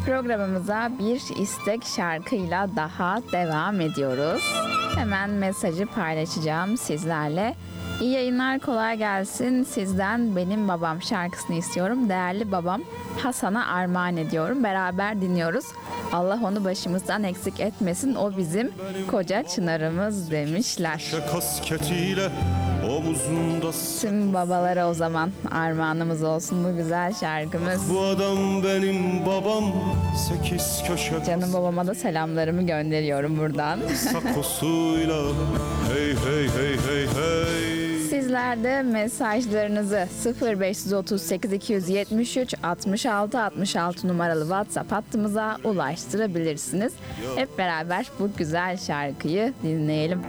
Programımıza bir istek şarkıyla daha devam ediyoruz. Hemen mesajı paylaşacağım sizlerle. İyi yayınlar, kolay gelsin. Sizden Benim Babam şarkısını istiyorum. Değerli babam Hasan'a armağan ediyorum. Beraber dinliyoruz. Allah onu başımızdan eksik etmesin. O bizim koca çınarımız demişler. Kasketiyle omuzunda Tüm babalara o zaman armağanımız olsun bu güzel şarkımız. bu adam benim babam, 8 köşe Canım babama da selamlarımı gönderiyorum buradan. sakosuyla hey hey hey hey hey. Sizler de mesajlarınızı 0538 273 66 66 numaralı WhatsApp hattımıza ulaştırabilirsiniz. Hep beraber bu güzel şarkıyı dinleyelim.